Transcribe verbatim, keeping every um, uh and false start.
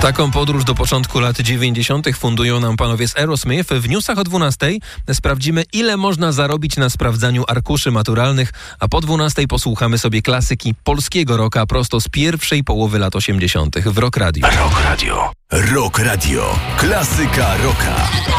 Taką podróż do początku lat dziewięćdziesiątych fundują nam panowie z Aerosmith. W newsach o dwunastej sprawdzimy, ile można zarobić na sprawdzaniu arkuszy maturalnych, a po dwunastej posłuchamy sobie klasyki polskiego rocka prosto z pierwszej połowy lat osiemdziesiątych w Rock Radio. Rock Radio. Rock Radio. Klasyka rocka.